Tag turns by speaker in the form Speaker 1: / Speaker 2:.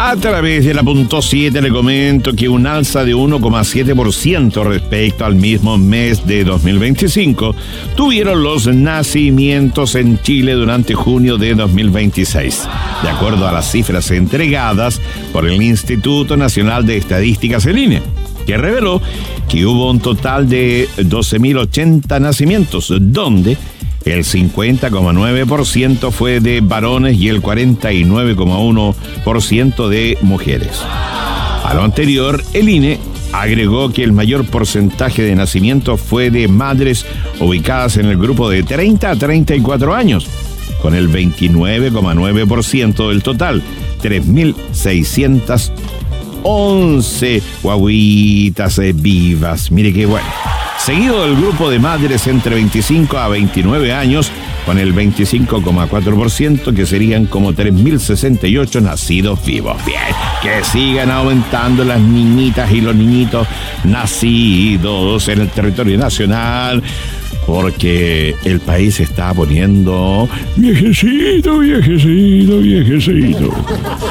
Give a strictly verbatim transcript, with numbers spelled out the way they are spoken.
Speaker 1: A través de la punto siete le comento que un alza de uno coma siete por ciento respecto al mismo mes de dos mil veinticinco tuvieron los nacimientos en Chile durante junio de dos mil veintiséis, de acuerdo a las cifras entregadas por el Instituto Nacional de Estadísticas, el I N E, que reveló que hubo un total de doce mil ochenta nacimientos, donde el cincuenta coma nueve por ciento fue de varones y el cuarenta y nueve coma uno por ciento de mujeres. A lo anterior, el I N E agregó que el mayor porcentaje de nacimientos fue de madres ubicadas en el grupo de treinta a treinta y cuatro años, con el veintinueve coma nueve por ciento del total, tres mil seiscientas once guaguitas vivas. Mire qué bueno. Seguido del grupo de madres entre veinticinco a veintinueve años, con el veinticinco coma cuatro por ciento, que serían como tres mil sesenta y ocho nacidos vivos. Bien, que sigan aumentando las niñitas y los niñitos nacidos en el territorio nacional, porque el país se está poniendo viejecito, viejecito, viejecito.